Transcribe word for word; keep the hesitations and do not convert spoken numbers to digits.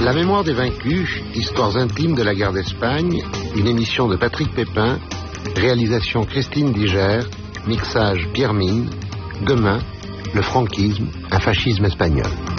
La mémoire des vaincus, histoires intimes de la guerre d'Espagne, une émission de Patrick Pépin, réalisation Christine Diger, mixage Pierre Mine. Demain, le franquisme, un fascisme espagnol.